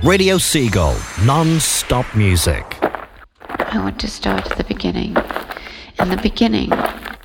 Radio Seagull, non-stop music. I want to start at the beginning. In the beginning,